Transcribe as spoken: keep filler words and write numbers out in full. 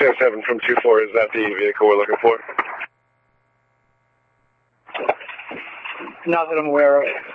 oh seven from two four, is that the vehicle we're looking for? Not that I'm aware of.